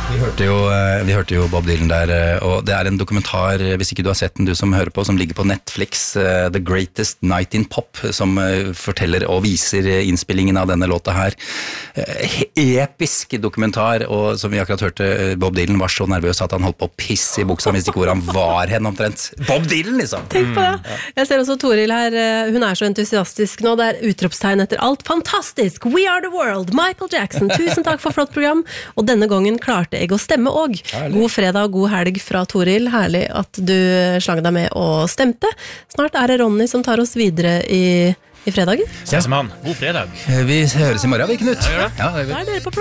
Vi hørte jo Bob Dylan der, og det en dokumentar, hvis ikke du har sett den, du som hører på, som ligger på Netflix, The Greatest Night in Pop, som forteller og viser innspillingen av denne låta her. Episk dokumentar, og som vi akkurat hørte, Bob Dylan var så nervøs at han holdt på å pisse i buksa, hvis ikke hvor han var hen omtrent. Bob Dylan, liksom! Tenk på det! Jeg ser også Toril her, hun så entusiastisk nå, det utropstegn etter alt. Fantastisk! We are the world! Michael Jackson, tusen takk for flott program, og denne gangen klarte jeg å stemme også. God fredag og god helg fra Toril. Herlig at du slang deg med og stemte. Snart det Ronny som tar oss videre i fredagen. Sesemann, god fredag. Vi høres i morgen, vi, Knut. Ja, Da dere på plass.